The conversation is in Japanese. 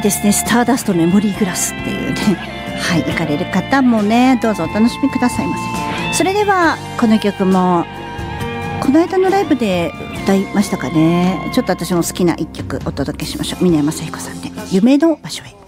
ですね。スターダストメモリーグラスっていうね、はい、行かれる方もね、どうぞお楽しみくださいませ。それではこの曲もこの間のライブで歌いましたかね。ちょっと私も好きな一曲お届けしましょう。峰山聖子さんで夢の場所へ。